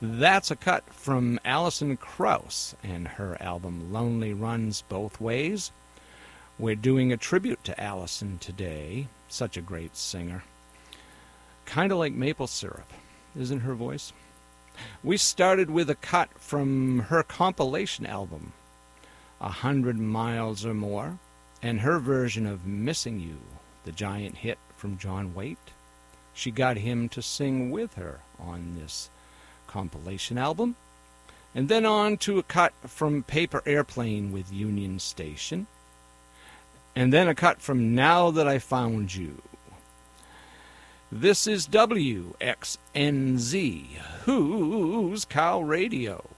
That's a cut from Alison Krauss and her album Lonely Runs Both Ways. We're doing a tribute to Alison today. Such a great singer. Kind of like maple syrup, isn't her voice? We started with a cut from her compilation album, 100 Miles or More, and her version of Missing You, the giant hit from John Waite. She got him to sing with her on this compilation album. And then on to a cut from Paper Airplane with Union Station. And then a cut from Now That I Found You. This is WXNZ, Who's Cow Radio.